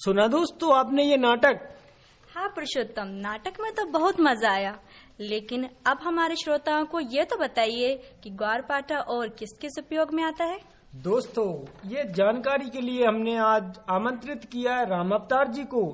सुना दोस्तों आपने ये नाटक? हाँ पुरुषोत्तम, नाटक में तो बहुत मजा आया, लेकिन अब हमारे श्रोताओं को ये तो बताइए कि ग्वारपाठा और किस किस उपयोग में आता है। दोस्तों ये जानकारी के लिए हमने आज आमंत्रित किया है राम अवतार जी को।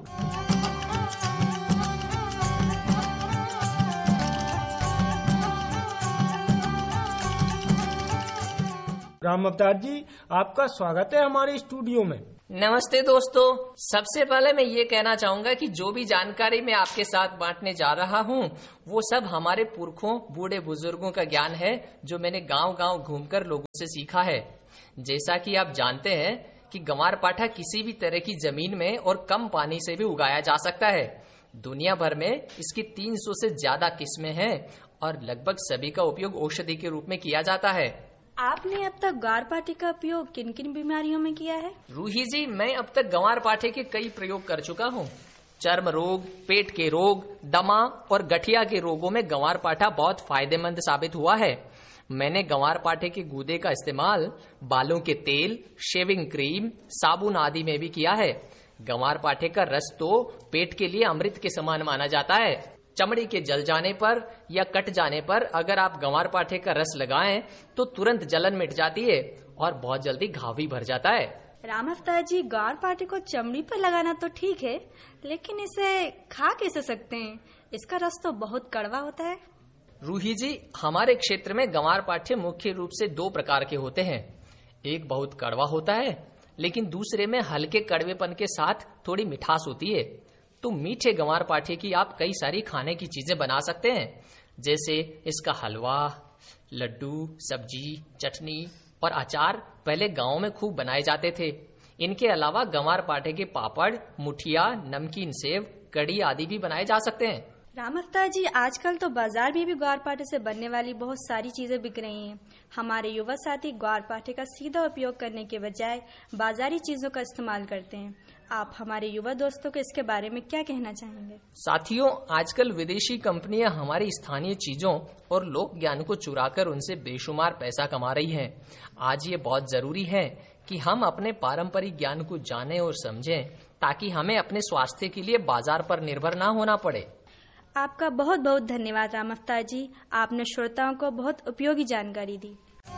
राम अवतार जी, आपका स्वागत है हमारे स्टूडियो में। नमस्ते दोस्तों, सबसे पहले मैं ये कहना चाहूंगा कि जो भी जानकारी मैं आपके साथ बांटने जा रहा हूँ वो सब हमारे पुरखों बूढ़े बुजुर्गों का ज्ञान है जो मैंने गांव-गांव घूमकर लोगों से सीखा है। जैसा कि आप जानते हैं कि ग्वारपाठा किसी भी तरह की जमीन में और कम पानी से भी उगाया जा सकता है। दुनिया भर में इसकी 300 से ज्यादा किस्में हैं और लगभग सभी का उपयोग औषधि के रूप में किया जाता है। आपने अब तक ग्वारपाठे का उपयोग किन किन बीमारियों में किया है? रूही जी, मैं अब तक ग्वारपाठे के कई प्रयोग कर चुका हूँ। चर्म रोग, पेट के रोग, दमा और गठिया के रोगों में ग्वारपाठा बहुत फायदेमंद साबित हुआ है। मैंने ग्वारपाठे के गूदे का इस्तेमाल बालों के तेल, शेविंग क्रीम, साबुन आदि में भी किया है। ग्वारपाठे का रस तो पेट के लिए अमृत के समान माना जाता है। चमड़ी के जल जाने पर या कट जाने पर अगर आप ग्वारपाठे का रस लगाएं तो तुरंत जलन मिट जाती है और बहुत जल्दी घाव भी भर जाता है। राम अवतार जी, ग्वारपाठे को चमड़ी पर लगाना तो ठीक है, लेकिन इसे खा कैसे सकते हैं? इसका रस तो बहुत कड़वा होता है। रूही जी, हमारे क्षेत्र में ग्वारपाठे मुख्य रूप से 2 प्रकार के होते हैं। एक बहुत कड़वा होता है, लेकिन दूसरे में हल्के कड़वेपन के साथ थोड़ी मिठास होती है। तो मीठे ग्वारपाठे की आप कई सारी खाने की चीजें बना सकते हैं, जैसे इसका हलवा, लड्डू, सब्जी, चटनी और अचार पहले गांव में खूब बनाए जाते थे। इनके अलावा ग्वारपाठे के पापड़, मुठिया, नमकीन सेव, कड़ी आदि भी बनाए जा सकते हैं। राम अवतार जी, आजकल तो बाजार में भी ग्वारपाठे से बनने वाली बहुत सारी चीजें बिक रही हैं। हमारे युवा साथी ग्वारपाठे का सीधा उपयोग करने के बजाय बाजारी चीजों का इस्तेमाल करते हैं। आप हमारे युवा दोस्तों को इसके बारे में क्या कहना चाहेंगे? साथियों, आजकल विदेशी कंपनियां हमारी स्थानीय चीजों और लोक ज्ञान को चुराकर उनसे बेशुमार पैसा कमा रही हैं। आज ये बहुत जरूरी है कि हम अपने पारंपरिक ज्ञान को जानें और समझें, ताकि हमें अपने स्वास्थ्य के लिए बाजार पर निर्भर न होना पड़े। आपका बहुत बहुत धन्यवाद राम अवतार जी, आपने श्रोताओं को बहुत उपयोगी जानकारी दी।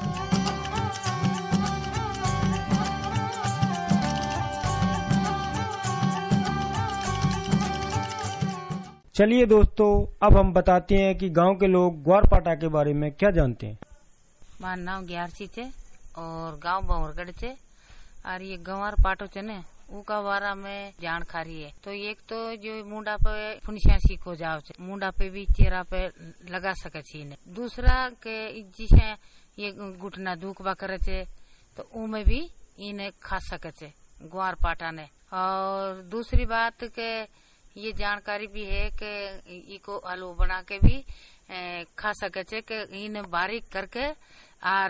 चलिए दोस्तों, अब हम बताते हैं कि गांव के लोग ग्वारपाठा के बारे में क्या जानते हैं। मार नाम ग्यारसी छे और गांव बहुरगढ़ छे और ये ग्वारपाठो छे ने उका बारा में जानकारी है। तो एक तो जो मुंडा पे फुनिशिया सीखो जाओ छे, मुंडा पे भी चेहरा पे लगा सके छे इन्हें। दूसरा के जिसे ये घुटना दुखबा करे छे तो उमे भी इन्हें खा सके छे ग्वारपाठा ने। और दूसरी बात के ये जानकारी भी है कि इको हलवा बना के भी खा सके छे कि इन्हें बारीक करके और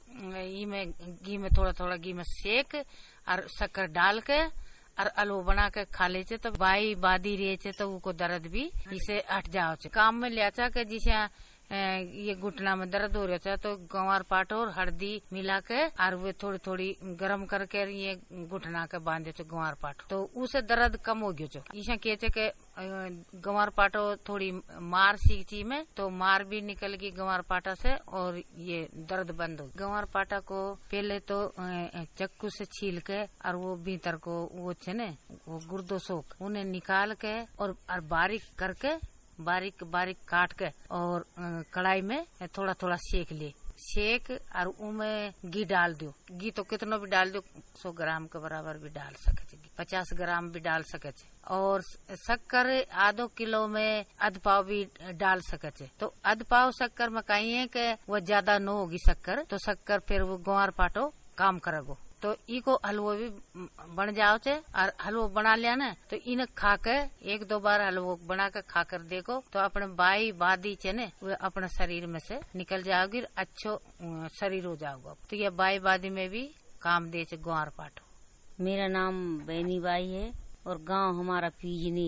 इमें घी में थोड़ा घी में सेक और शक्कर डाल के और हलवा बना के खा ले छे तो बाई बादी रहे छे तो उको दर्द भी इसे हट जाओ छे। काम में लिया छा के जिसे ये घुटना में दर्द हो रहा था तो ग्वारपाठा और हल्दी मिला के और वे थोड़ी थोड़ी गर्म करके ये घुटना के बांधे थे ग्वारपाठा, तो उसे दर्द कम हो गयो। इसे कहते के ग्वारपाठा थोड़ी मार सीखी में तो मार भी निकल गई ग्वारपाठा से और ये दर्द बंद हो। ग्वारपाठा को पहले तो चक्कू से छील के और वो भीतर को वो छे ने वो गुर्दो सोख उन्हें निकाल के और बारीक करके बारीक काट के और कढ़ाई में थोड़ा थोड़ा सेक ले, सेक और उमें घी डाल दो। घी तो कितना भी डाल दो, 100 ग्राम के बराबर भी डाल सके, 50 ग्राम भी डाल सके। और शक्कर आधो किलो में आध पाव भी डाल सके। तो आध पाव शक्कर में कहीं है कि वो ज्यादा न होगी शक्कर, तो शक्कर फिर वो ग्वारपाठो काम करेगो। तो इको हलवो भी बन जाओ छे और हलवो बना लिया ना तो इन्हें खा के 1-2 बार हलवो बना के खा कर देखो तो अपने बाई बादी छे ने वे अपने शरीर में से निकल जाओगी, अच्छो शरीर हो जाओगे। तो ये बाई बादी में भी काम दे छे ग्वारपाठो। मेरा नाम बैनी बाई है और गांव हमारा पीजनी है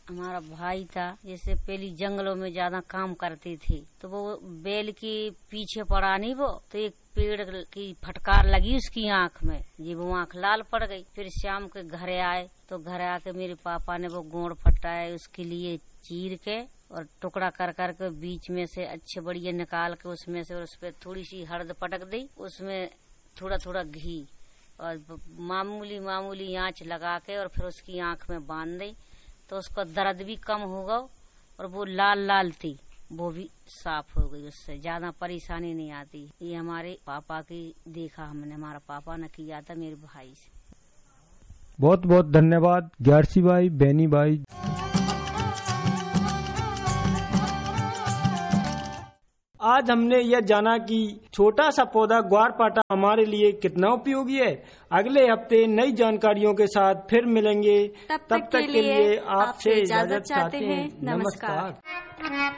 हमारा भाई था, जैसे पहली जंगलों में ज्यादा काम करती थी, तो वो बैल के पीछे पड़ा नहीं वो, तो एक पेड़ की फटकार लगी उसकी आंख में, जी वो आंख लाल पड़ गई। फिर शाम के घर आए, तो घर आके मेरे पापा ने वो गोड़ फटाए उसके लिए चीर के और टुकड़ा कर करके बीच में से अच्छे बढ़िया निकाल के उसमें से, और उस पर थोड़ी सी हल्द पटक दी, उसमें थोड़ा थोड़ा घी और मामूली आंच लगा के और फिर उसकी आंख में बांध दी, तो उसका दर्द भी कम होगा और वो लाल लाल थी वो भी साफ हो गई, उससे ज्यादा परेशानी नहीं आती। ये हमारे पापा की देखा हमने, हमारा पापा ने किया था मेरे भाई से। बहुत बहुत धन्यवाद ग्यारसी भाई, बैनी भाई। आज हमने यह जाना कि छोटा सा पौधा ग्वारपाठा हमारे लिए कितना उपयोगी है। अगले हफ्ते नई जानकारियों के साथ फिर मिलेंगे। तब तक के लिए आपसे इजाजत चाहते हैं। नमस्कार।